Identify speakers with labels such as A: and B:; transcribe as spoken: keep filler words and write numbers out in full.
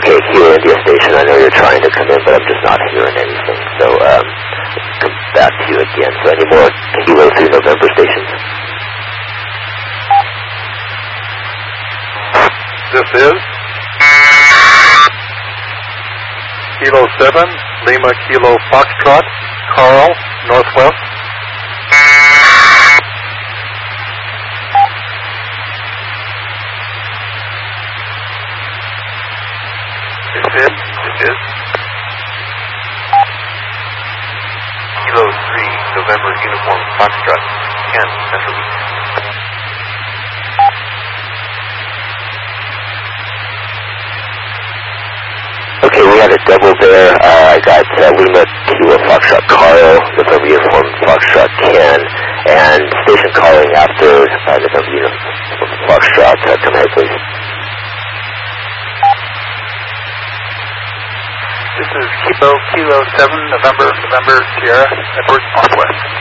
A: Okay, Kilo India Station, I know you're trying to come in, but I'm just not hearing anything. So, um, come back to you again. So any more Kilo three November stations?
B: This is Kilo seven, Lima Kilo Foxtrot, Carl, Northwest. This is, this is Kilo three, November Uniform Foxtrot, Kent, Central East.
A: Okay, we had a double there. Uh, I got uh, Lima Kilo Foxtrot Carl, November Uniform Foxtrot Ken, and station calling after uh, November Uniform Foxtrot. Uh, come ahead, please.
B: This is Kilo, Kilo seven, November, November, Sierra, Edward, Northwest.